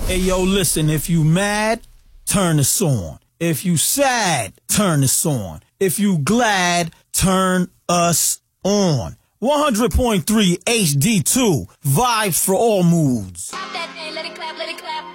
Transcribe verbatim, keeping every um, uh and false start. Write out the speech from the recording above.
Hey, yo, listen, if you mad, turn this on. If you sad, turn this on. If you glad, turn us on. one hundred point three H D two, vibes for all moods. Clap that thing, let it clap, let it clap.